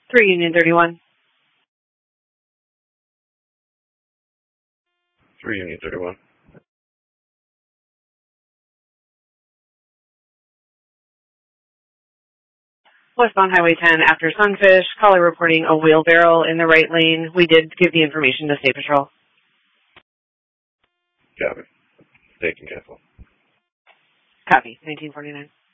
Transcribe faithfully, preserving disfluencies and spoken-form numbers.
three Union thirty-one. three Union thirty-one. Westbound Highway ten after Sunfish, caller reporting a wheelbarrow in the right lane. We did give the information to State Patrol. Copy. Taking cancel. Copy. nineteen forty-nine.